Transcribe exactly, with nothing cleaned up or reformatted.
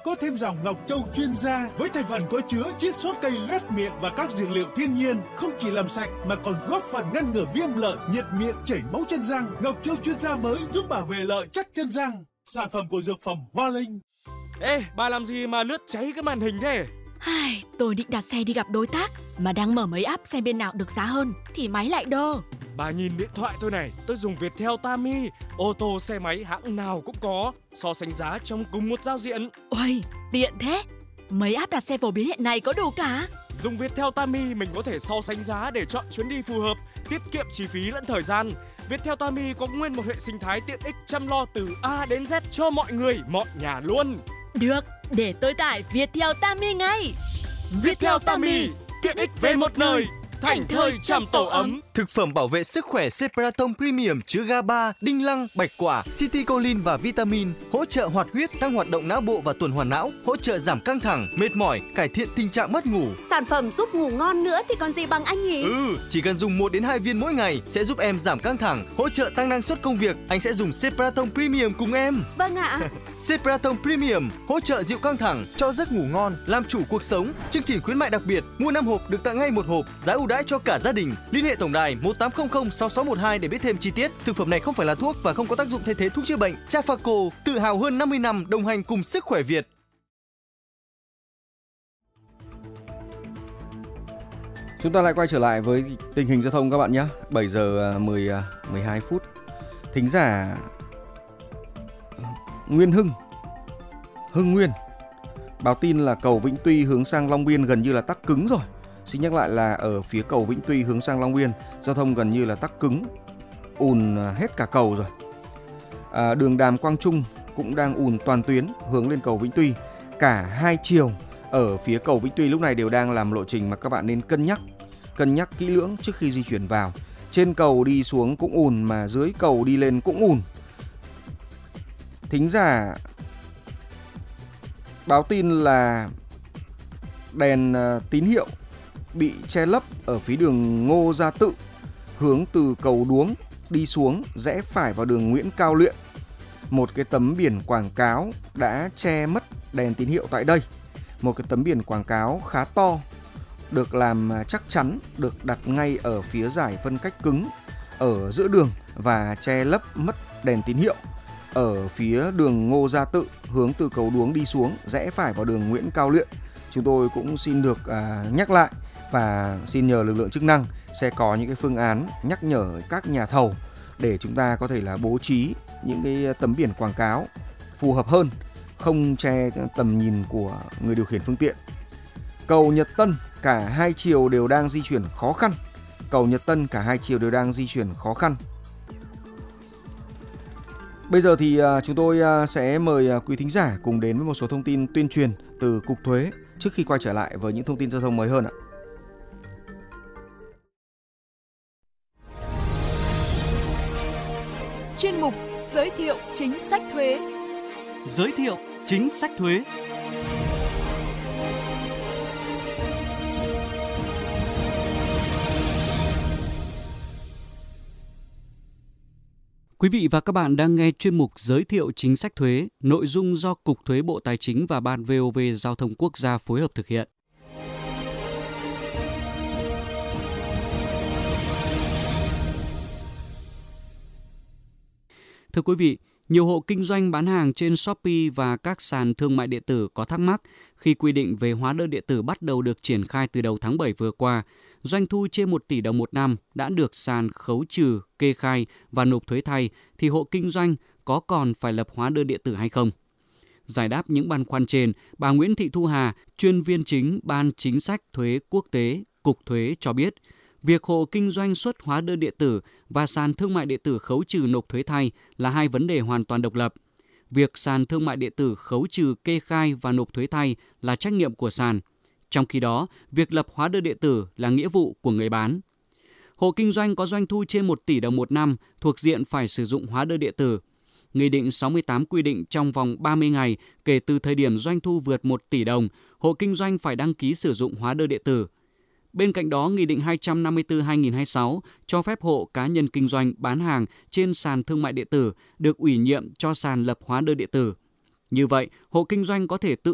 có thêm dòng Ngọc Châu chuyên gia với thành phần có chứa chiết xuất cây loét miệng và các dược liệu thiên nhiên, không chỉ làm sạch mà còn góp phần ngăn ngừa viêm lợi, nhiệt miệng, chảy máu chân răng. Ngọc Châu chuyên gia mới giúp bảo vệ lợi chắc chân răng. Sản phẩm của dược phẩm Hoa Linh. Ê, bà làm gì mà lướt cháy cái màn hình thế? Ai, tôi định đặt xe đi gặp đối tác mà đang mở mấy app xem bên nào được giá hơn thì máy lại đơ. Bà nhìn điện thoại tôi này, tôi dùng Viettel Tami, ô tô xe máy hãng nào cũng có, so sánh giá trong cùng một giao diện. Ôi, tiện thế. Mấy app đặt xe phổ biến hiện nay có đủ cả. Dùng Viettel Tami mình có thể so sánh giá để chọn chuyến đi phù hợp, tiết kiệm chi phí lẫn thời gian. Viettel Tami có nguyên một hệ sinh thái tiện ích chăm lo từ A đến Z cho mọi người, mọi nhà luôn. Được, để tôi tải Viettel Tami ngay. Viettel Tami, tiện ích về một nơi, thành thơi chăm tổ ấm. Thực phẩm bảo vệ sức khỏe Cepraton Premium chứa GABA, đinh lăng, bạch quả, citicoline và vitamin, hỗ trợ hoạt huyết, tăng hoạt động não bộ và tuần hoàn não, hỗ trợ giảm căng thẳng, mệt mỏi, cải thiện tình trạng mất ngủ. Sản phẩm giúp ngủ ngon nữa thì còn gì bằng anh nhỉ? Ừ, chỉ cần dùng một đến hai viên mỗi ngày sẽ giúp em giảm căng thẳng, hỗ trợ tăng năng suất công việc. Anh sẽ dùng Cepraton Premium cùng em. Vâng ạ. Cepraton Premium hỗ trợ dịu căng thẳng, cho giấc ngủ ngon, làm chủ cuộc sống. Chương trình khuyến mại đặc biệt, mua năm hộp được tặng ngay một hộp, giá ưu đãi cho cả gia đình. Liên hệ tổng đài một tám không không sáu sáu một hai để biết thêm chi tiết. Thực phẩm này không phải là thuốc và không có tác dụng thay thế thuốc chữa bệnh. Trafaco, tự hào hơn năm mươi năm đồng hành cùng sức khỏe Việt. Chúng ta lại quay trở lại với tình hình giao thông các bạn nhé. bảy giờ mười, mười hai phút. Thính giả Nguyên Hưng, Hưng Nguyên báo tin là cầu Vĩnh Tuy hướng sang Long Biên gần như là tắc cứng rồi. Xin nhắc lại là ở phía cầu Vĩnh Tuy hướng sang Long Biên, giao thông gần như là tắc cứng, ùn hết cả cầu rồi. À, đường Đàm Quang Trung cũng đang ùn toàn tuyến hướng lên cầu Vĩnh Tuy. Cả hai chiều ở phía cầu Vĩnh Tuy lúc này đều đang làm lộ trình mà các bạn nên cân nhắc, cân nhắc kỹ lưỡng trước khi di chuyển vào. Trên cầu đi xuống cũng ùn mà dưới cầu đi lên cũng ùn. Thính giả báo tin là đèn tín hiệu bị che lấp ở phía đường Ngô Gia Tự hướng từ cầu Đuống đi xuống rẽ phải vào đường Nguyễn Cao Luyện. Một cái tấm biển quảng cáo đã che mất đèn tín hiệu tại đây. Một cái tấm biển quảng cáo khá to được làm chắc chắn, được đặt ngay ở phía dải phân cách cứng ở giữa đường và che lấp mất đèn tín hiệu ở phía đường Ngô Gia Tự hướng từ cầu Đuống đi xuống rẽ phải vào đường Nguyễn Cao Luyện. Chúng tôi cũng xin được à, nhắc lại và xin nhờ lực lượng chức năng sẽ có những cái phương án nhắc nhở các nhà thầu để chúng ta có thể là bố trí những cái tấm biển quảng cáo phù hợp hơn, không che tầm nhìn của người điều khiển phương tiện. Cầu Nhật Tân cả hai chiều đều đang di chuyển khó khăn. Cầu Nhật Tân cả hai chiều đều đang di chuyển khó khăn. Bây giờ thì chúng tôi sẽ mời quý thính giả cùng đến với một số thông tin tuyên truyền từ Cục Thuế trước khi quay trở lại với những thông tin giao thông mới hơn ạ. Chuyên mục giới thiệu chính sách thuế. Giới thiệu chính sách thuế. Quý vị và các bạn đang nghe chuyên mục giới thiệu chính sách thuế, nội dung do Cục Thuế Bộ Tài chính và Ban vê o vê Giao thông Quốc gia phối hợp thực hiện. Thưa quý vị, nhiều hộ kinh doanh bán hàng trên Shopee và các sàn thương mại điện tử có thắc mắc khi quy định về hóa đơn điện tử bắt đầu được triển khai từ đầu tháng bảy vừa qua. Doanh thu trên một tỷ đồng một năm đã được sàn khấu trừ, kê khai và nộp thuế thay thì hộ kinh doanh có còn phải lập hóa đơn điện tử hay không? Giải đáp những băn khoăn trên, bà Nguyễn Thị Thu Hà, chuyên viên chính Ban Chính sách Thuế Quốc tế, Cục Thuế cho biết, việc hộ kinh doanh xuất hóa đơn điện tử và sàn thương mại điện tử khấu trừ nộp thuế thay là hai vấn đề hoàn toàn độc lập. Việc sàn thương mại điện tử khấu trừ kê khai và nộp thuế thay là trách nhiệm của sàn. Trong khi đó, việc lập hóa đơn điện tử là nghĩa vụ của người bán. Hộ kinh doanh có doanh thu trên một tỷ đồng một năm thuộc diện phải sử dụng hóa đơn điện tử. Nghị định sáu mươi tám quy định trong vòng ba mươi ngày kể từ thời điểm doanh thu vượt một tỷ đồng, hộ kinh doanh phải đăng ký sử dụng hóa đơn điện tử. Bên cạnh đó, Nghị định hai trăm năm mươi tư trên hai nghìn không trăm hai mươi sáu cho phép hộ cá nhân kinh doanh bán hàng trên sàn thương mại điện tử được ủy nhiệm cho sàn lập hóa đơn điện tử. Như vậy, hộ kinh doanh có thể tự